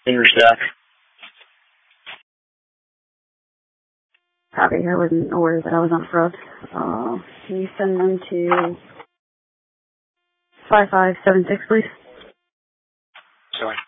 Finger stack. Copy. I wasn't aware that I was on front. Can you send them to 5576, please? Sorry.